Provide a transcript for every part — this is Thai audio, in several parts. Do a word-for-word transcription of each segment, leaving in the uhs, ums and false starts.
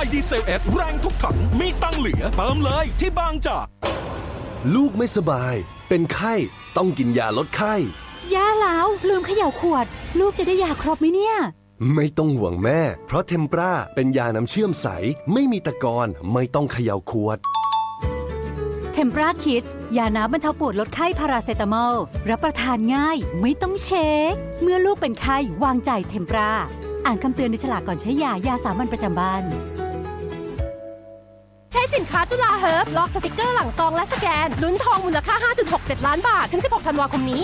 ดีเซล เอส แรงทุกถังมีตังเหลือเติมเลยที่บางจากลูกไม่สบายเป็นไข้ต้องกินยาลดไข้ย่าแล้วลืมเขย่าขวดลูกจะได้ยาครบไหมเนี่ยไม่ต้องห่วงแม่เพราะเทมปราเป็นยาน้ำเชื่อมใสไม่มีตะกอนไม่ต้องเขย่าขวดเทมปราคิดยาน้ำบรรเทาปวดลดไข้พาราเซตามอลรับประทานง่ายไม่ต้องเช็คเมื่อลูกเป็นไข้วางใจเทมปราอ่านคำเตือนในฉลากก่อนใช้ยายาสามัญประจำบ้านใช้สินค้าจุฬาเฮิร์บล็อกสติกเกอร์หลังซองและสแกนลุ้นทองมูลค่า ห้าจุดหกเจ็ด ล้านบาทถึงสิบหกธันวาคมนี้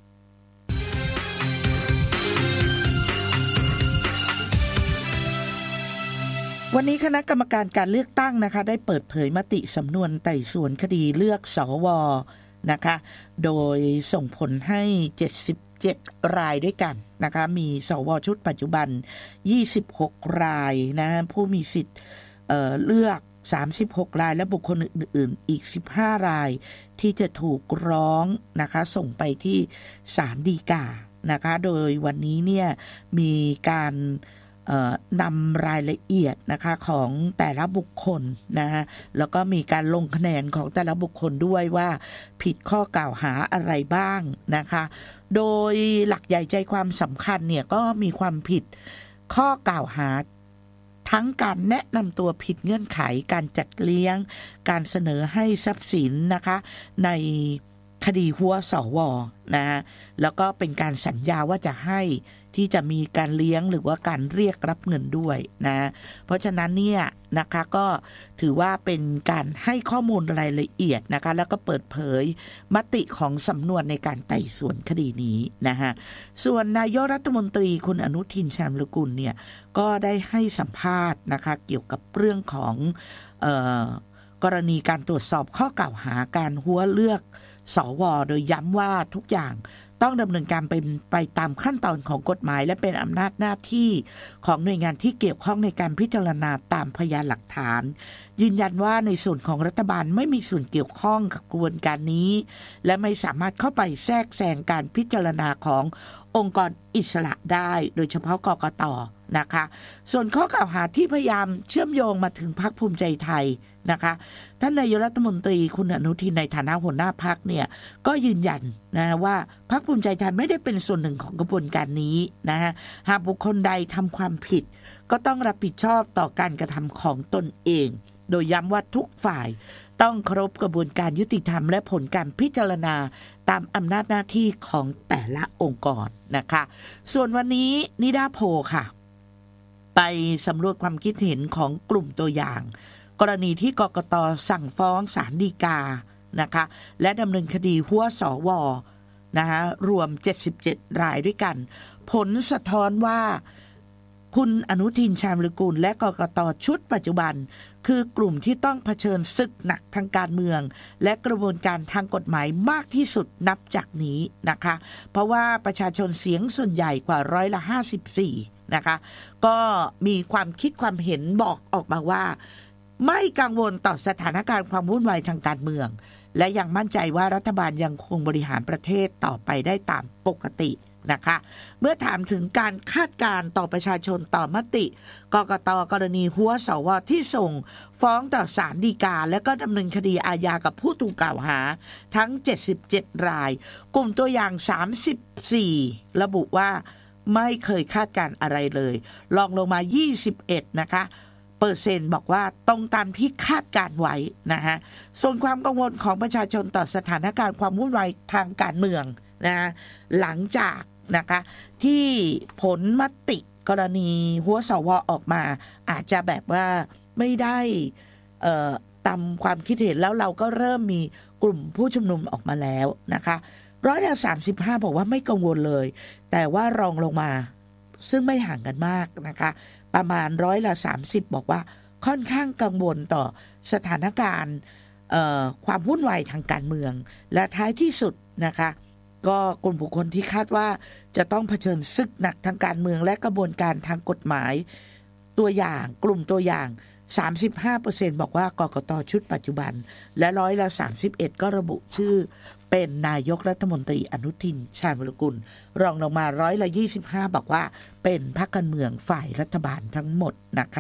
วันนี้คณะกรรมการการเลือกตั้งนะคะได้เปิดเผยมติสำนวนไต่สวนคดีเลือกสวนะคะโดยส่งผลให้เจ็ดสิบเจ็ดรายด้วยกันนะคะมีสวชุดปัจจุบันยี่สิบหกรายนะผู้มีสิทธิ์ เอ่อ เลือกสามสิบหกรายและบุคคลอื่นๆอีกสิบห้ารายที่จะถูกร้องนะคะส่งไปที่ศาลฎีกานะคะโดยวันนี้เนี่ยมีการนำรายละเอียดนะคะของแต่ละบุคคลนะฮะแล้วก็มีการลงคะแนนของแต่ละบุคคลด้วยว่าผิดข้อกล่าวหาอะไรบ้างนะคะโดยหลักใหญ่ใจความสำคัญเนี่ยก็มีความผิดข้อกล่าวหาทั้งการแนะนำตัวผิดเงื่อนไขการจัดเลี้ยงการเสนอให้ทรัพย์สินนะคะในคดีหัวสวนะแล้วก็เป็นการสัญญาว่าจะให้ที่จะมีการเลี้ยงหรือว่าการเรียกรับเงินด้วยนะเพราะฉะนั้นเนี่ยนะคะก็ถือว่าเป็นการให้ข้อมูลรายละเอียดนะคะแล้วก็เปิดเผยมติของสำนวนในการไต่สวนคดีนี้นะฮะส่วนนายกรัฐมนตรีคุณอนุทินชาญวิรากูลเนี่ยก็ได้ให้สัมภาษณ์นะคะเกี่ยวกับเรื่องของเอ่อกรณีการตรวจสอบข้อกล่าวหาการหัวเลือกสวโดยย้ำว่าทุกอย่างต้องดำเนินการเป็นไปตามขั้นตอนของกฎหมายและเป็นอำนาจหน้าที่ของหน่วยงานที่เกี่ยวข้องในการพิจารณาตามพยานหลักฐานยืนยันว่าในส่วนของรัฐบาลไม่มีส่วนเกี่ยวข้องกับกระบวนการนี้และไม่สามารถเข้าไปแทรกแซงการพิจารณาขององค์กรอิสระได้โดยเฉพาะกกต.นะคะส่วนข้อกล่าวหาที่พยายามเชื่อมโยงมาถึงพรรคภูมิใจไทยนะคะท่านนายกรัฐมนตรีคุณอนุทินในฐานะหัวหน้าพรรคเนี่ยก็ยืนยันนะว่าพรรคภูมิใจไทยไม่ได้เป็นส่วนหนึ่งของกระบวนการนี้นะฮะหากบุคคลใดทำความผิดก็ต้องรับผิดชอบต่อการกระทำของตนเองโดยย้ำว่าทุกฝ่ายต้องเคารพกระบวนการยุติธรรมและผลการพิจารณาตามอำนาจหน้าที่ของแต่ละองค์กรนะคะส่วนวันนี้นิดาโพลค่ะไปสำรวจความคิดเห็นของกลุ่มตัวอย่างกรณีที่กกต.สั่งฟ้องศาลฎีกานะคะและดำเนินคดีหัวสวนะคะรวมเจ็ดสิบเจ็ดรายด้วยกันผลสะท้อนว่าคุณอนุทินชาญวิรากูลและกกต.ชุดปัจจุบันคือกลุ่มที่ต้องเผชิญศึกหนักทางการเมืองและกระบวนการทางกฎหมายมากที่สุดนับจากนี้นะคะเพราะว่าประชาชนเสียงส่วนใหญ่กว่าร้อยละห้าสิบสี่นะคะก็มีความคิดความเห็นบอกออกมาว่าไม่กังวลต่อสถานการณ์ความวุ่นวายทางการเมืองและยังมั่นใจว่ารัฐบาลยังคงบริหารประเทศต่อไปได้ตามปกตินะคะเมื่อถามถึงการคาดการณ์ต่อประชาชนต่อมติกกต.กรณีหัวสวที่ส่งฟ้องต่อศาลฎีกาและก็ดำเนินคดีอาญากับผู้ถูกกล่าวหาทั้งเจ็ดสิบเจ็ดรายกลุ่มตัวอย่างสามสิบสี่ระบุว่าไม่เคยคาดการณ์อะไรเลยลองลงมายี่สิบเอ็ดนะคะเปอร์เซ็นต์บอกว่าตรงตามที่คาดการไว้นะฮะส่วนความกังวลของประชาชนต่อสถานการณ์ความวุ่นวายทางการเมืองนะหลังจากนะคะที่ผลมติกรณีหัวสวออกมาอาจจะแบบว่าไม่ได้เอ่อตามความคิดเห็นแล้วเราก็เริ่มมีกลุ่มผู้ชุมนุมออกมาแล้วนะคะร้อยละสามสิบห้าบอกว่าไม่กังวลเลยแต่ว่ารองลงมาซึ่งไม่ห่างกันมากนะคะประมาณร้อยละสามสิบบอกว่าค่อนข้างกังวลต่อสถานการณ์ความวุ่นวายทางการเมืองและท้ายที่สุดนะคะก็กลุ่มบุคคลที่คาดว่าจะต้องเผชิญศึกหนักทางการเมืองและกระบวนการทางกฎหมายตัวอย่างกลุ่มตัวอย่าง สามสิบห้าเปอร์เซ็นต์ บอกว่ากกต.ชุดปัจจุบันและร้อยละสามสิบเอ็ดก็ระบุชื่อเป็นนายกรัฐมนตรีอนุทินชาญวิรากูลรองลงมาร้อยละยี่สิบห้าบอกว่าเป็นพรรคการเมืองฝ่ายรัฐบาลทั้งหมดนะคะ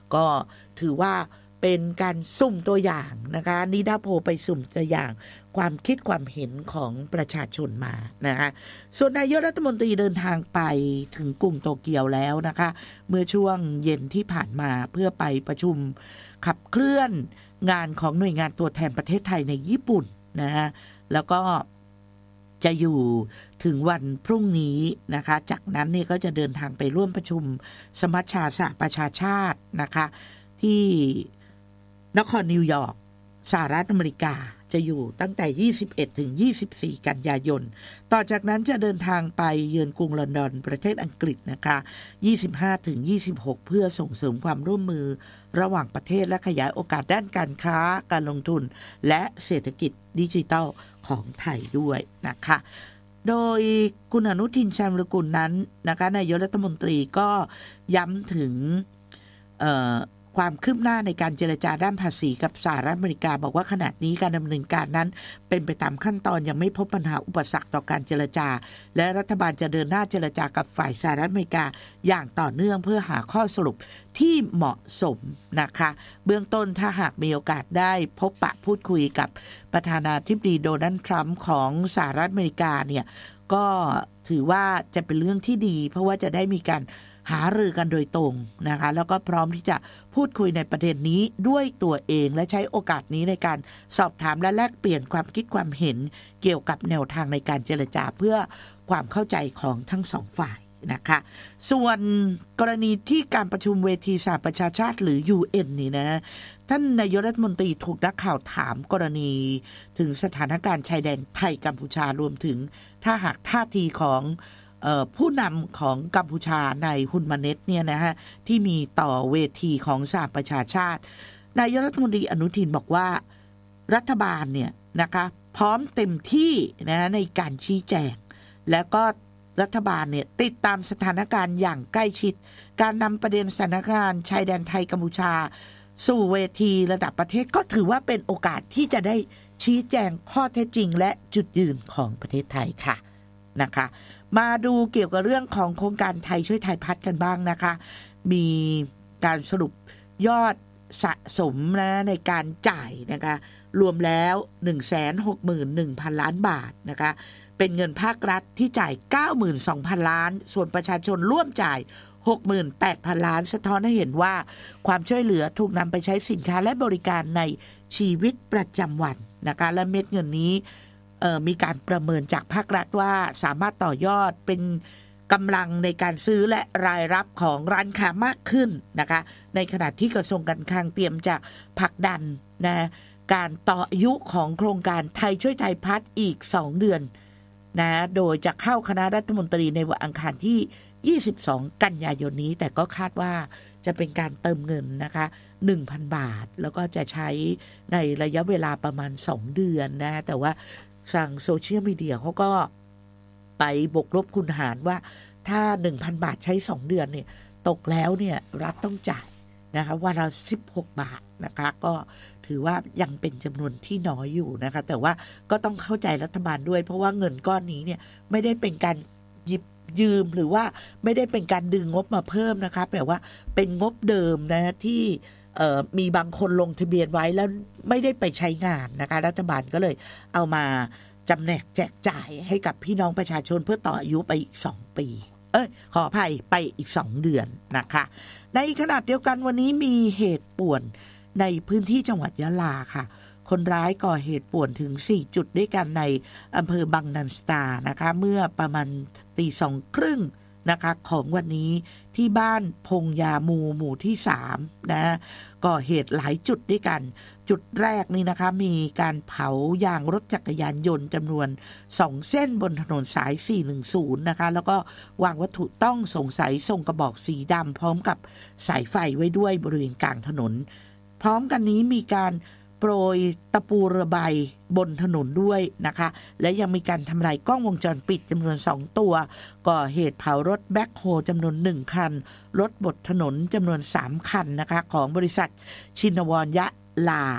ก็ถือว่าเป็นการสุ่มตัวอย่างนะคะนิดาโพไปสุ่มตัวอย่างความคิดความเห็นของประชาชนมานะคะส่วนนายกรัฐมนตรีเดินทางไปถึงกรุงโตเกียวแล้วนะคะเมื่อช่วงเย็นที่ผ่านมาเพื่อไปประชุมขับเคลื่อนงานของหน่วยงานตัวแทนประเทศไทยในญี่ปุ่นนะฮะแล้วก็จะอยู่ถึงวันพรุ่งนี้นะคะจากนั้นเนี่ยก็จะเดินทางไปร่วมประชุมสมัชชาสหประชาชาตินะคะที่นครนิวยอร์กสหรัฐอเมริกาจะอยู่ตั้งแต่ยี่สิบเอ็ดถึงยี่สิบสี่กันยายนต่อจากนั้นจะเดินทางไปเยือนกรุงลอนดอนประเทศอังกฤษนะคะยี่สิบห้าถึงยี่สิบหกเพื่อส่งเสริมความร่วมมือระหว่างประเทศและขยายโอกาสด้านการค้าการลงทุนและเศรษฐกิจดิจิทัลของไทยด้วยนะคะโดยคุณอนุทินชาญวิรากูลนั้นนะคะนายกรัฐมนตรีก็ย้ำถึงเอ่อความคืบหน้าในการเจรจาด้านภาษีกับสหรัฐอเมริกาบอกว่าขณะนี้การดำเนินการนั้นเป็นไปตามขั้นตอนยังไม่พบปัญหาอุปสรรคต่อการเจรจาและรัฐบาลจะเดินหน้าเจรจากับฝ่ายสหรัฐอเมริกาอย่างต่อเนื่องเพื่อหาข้อสรุปที่เหมาะสมนะคะเบื้องต้นถ้าหากมีโอกาสได้พบปะพูดคุยกับประธานาธิบดีโดนัลด์ทรัมป์ของสหรัฐอเมริกาเนี่ยก็ถือว่าจะเป็นเรื่องที่ดีเพราะว่าจะได้มีการหารือกันโดยตรงนะคะแล้วก็พร้อมที่จะพูดคุยในประเด็นนี้ด้วยตัวเองและใช้โอกาสนี้ในการสอบถามและแลกเปลี่ยนความคิดความเห็นเกี่ยวกับแนวทางในการเจรจาเพื่อความเข้าใจของทั้งสองฝ่ายนะคะส่วนกรณีที่การประชุมเวทีสหประชาชาติหรือ ยู เอ็น นี่นะท่านนายกรัฐมนตรีถูกนักข่าวถามกรณีถึงสถานการณ์ชายแดนไทยกัมพูชารวมถึงถ้าหากท่าทีของผู้นำของกัมพูชาในฮุนมาเน็ตเนี่ยนะฮะที่มีต่อเวทีของสหประชาชาตินายกรัฐมนตรีอนุทินบอกว่ารัฐบาลเนี่ยนะคะพร้อมเต็มที่นะในการชี้แจงแล้วก็รัฐบาลเนี่ยติดตามสถานการณ์อย่างใกล้ชิดการนำประเด็นสถานการณ์ชายแดนไทยกัมพูชาสู่เวทีระดับประเทศก็ถือว่าเป็นโอกาสที่จะได้ชี้แจงข้อเท็จจริงและจุดยืนของประเทศไทยค่ะนะคะมาดูเกี่ยวกับเรื่องของโครงการไทยช่วยไทยพัฒน์กันบ้างนะคะมีการสรุปยอดสะสมนะในการจ่ายนะคะรวมแล้ว หนึ่งแสนหกหมื่นหนึ่งพัน ล้านบาทนะคะเป็นเงินภาครัฐที่จ่าย เก้าหมื่นสองพัน ล้านส่วนประชาชนร่วมจ่าย หกหมื่นแปดพัน ล้านสะท้อนให้เห็นว่าความช่วยเหลือถูกนำไปใช้สินค้าและบริการในชีวิตประจำวันนะคะและเม็ดเงินนี้มีการประเมินจากภาครัฐว่าสามารถต่อยอดเป็นกำลังในการซื้อและรายรับของร้านค้ามากขึ้นนะคะในขณะที่กระทรวงการคลังเตรียมจะผลักดันนะการต่ออายุของโครงการไทยช่วยไทยพัฒน์อีกสองเดือนนะโดยจะเข้าคณะรัฐมนตรีในวันอังคารที่ยี่สิบสองกันยายนนี้แต่ก็คาดว่าจะเป็นการเติมเงินนะคะ หนึ่งพัน บาทแล้วก็จะใช้ในระยะเวลาประมาณสองเดือนนะแต่ว่าสั่งโซเชียลมีเดียเขาก็ไปบวกลบคูณหารว่าถ้า หนึ่งพัน บาทใช้สองเดือนเนี่ยตกแล้วเนี่ยรัฐต้องจ่ายนะคะวันละสิบหกบาทนะคะก็ถือว่ายังเป็นจำนวนที่น้อยอยู่นะคะแต่ว่าก็ต้องเข้าใจรัฐบาลด้วยเพราะว่าเงินก้อนนี้เนี่ยไม่ได้เป็นการหยิบยืมหรือว่าไม่ได้เป็นการดึงงบมาเพิ่มนะคะแต่ว่าเป็นงบเดิมนะที่มีบางคนลงทะเบียนไว้แล้วไม่ได้ไปใช้งานนะคะรัฐบาลก็เลยเอามาจำแนกแจกจ่ายให้กับพี่น้องประชาชนเพื่อต่ออายุไปอีกสองปีเอ้ยขออภัยไปอีกสองเดือนนะคะในขณะเดียวกันวันนี้มีเหตุป่วนในพื้นที่จังหวัดยะลาค่ะคนร้ายก่อเหตุป่วนถึงสี่จุดด้วยกันในอำเภอบังนันสตานะคะเมื่อประมาณตีสองครึ่งนะคะของวันนี้ที่บ้านพงยามูหมู่ที่สามนะก่อเหตุหลายจุดด้วยกันจุดแรกนี่นะคะมีการเผายางรถจักรยานยนต์จำนวนสองเส้นบนถนนสายสี่หนึ่งศูนย์นะคะแล้วก็วางวัตถุต้องสงสัยทรงกระบอกสีดำพร้อมกับสายไฟไว้ด้วยบริเวณกลางถนนพร้อมกันนี้มีการโปรยตะปูระบายบนถนนด้วยนะคะและยังมีการทำลายกล้องวงจรปิดจำนวนสองตัวก่อเหตุเผารถแบ็คโฮจำนวนหนึ่งคันรถบดถนนจำนวนสามคันนะคะของบริษัทชินวรยะลา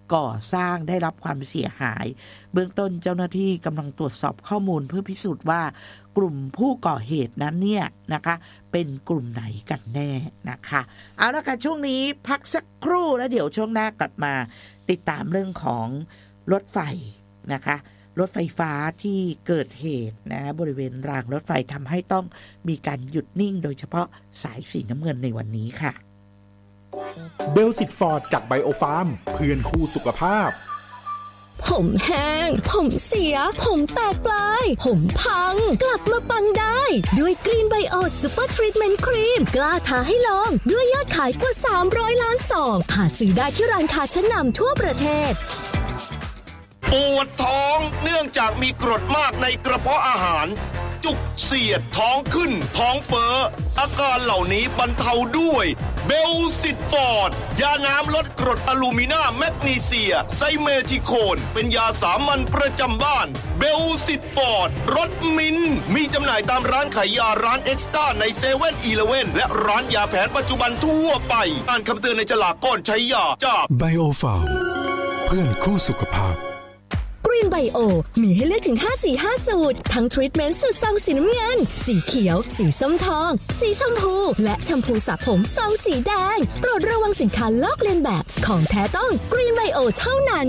ก่อสร้างได้รับความเสียหายเบื้องต้นเจ้าหน้าที่กำลังตรวจสอบข้อมูลเพื่อพิสูจน์ว่ากลุ่มผู้ก่อเหตุนั้นเนี่ยนะคะเป็นกลุ่มไหนกันแน่นะคะเอาละค่ะช่วงนี้พักสักครู่แล้วเดี๋ยวช่วงหน้ากลับมาติดตามเรื่องของรถไฟนะคะรถไฟฟ้าที่เกิดเหตุนะบริเวณรางรถไฟทำให้ต้องมีการหยุดนิ่งโดยเฉพาะสายสีน้ำเงินในวันนี้ค่ะเบลสิตฟอร์ดจากไบโอฟาร์มเพื่อนคู่สุขภาพผมแห้งผมเสียผมแตกปลายผมพังกลับมาปังได้ด้วยกรีนไบโอซูเปอร์ทรีทเมนต์ครีมกล้าท้าให้ลองด้วยยอดขายกว่าสามร้อยล้านซองหาซื้อได้ที่ร้านค้าชั้นนำทั่วประเทศปวดท้องเนื่องจากมีกรดมากในกระเพาะอาหารจุกเสียดท้องขึ้นท้องเฟ้ออาการเหล่านี้บรรเทาด้วยเบลซิตฟอร์ดยาน้ำลดกรดอะลูมินาแมกนีเซียไซเมทิโคนเป็นยาสามัญประจำบ้านเบลซิตฟอร์ดรสมิ้นมีจำหน่ายตามร้านขายยาร้านเอ็กซ์ต้าในเซเว่นอีเลฟเว่นและร้านยาแผนปัจจุบันทั่วไปอ่านคำเตือนในฉลากก่อนใช้ยาจากไบโอฟาร์มเพื่อนคู่สุขภาพกรีนไบโอมีให้เลือกถึงห้าสีห้าสูตรทั้งทรีทเมนต์สูตรซองสีน้ำเงินสีเขียวสีส้มทองสีชมพูและแชมพูสระผมซองสีแดงโปรดระวังสินค้าลอกเลียนแบบของแท้ต้องกรีนไบโอเท่านั้น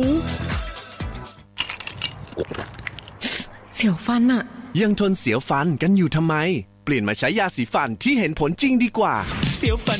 เสียวฟันอะยังทนเสียวฟันกันอยู่ทำไมเปลี่ยนมาใช้ยาสีฟันที่เห็นผลจริงดีกว่าเสียวฟัน